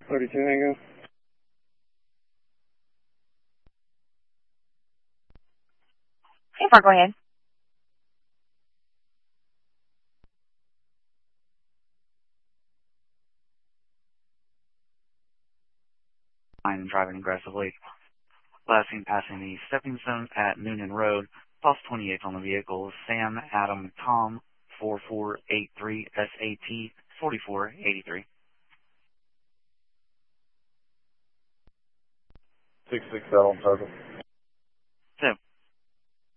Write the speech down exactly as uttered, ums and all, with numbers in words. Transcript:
thirty-two Tango. Hey, Mark, go ahead. I'm driving aggressively. Last seen passing the stepping stone at Noonan Road. Plus twenty-eight on the vehicle. Sam Adam Tom four four eight three S A T forty-four eighty-three. six six seven, circle.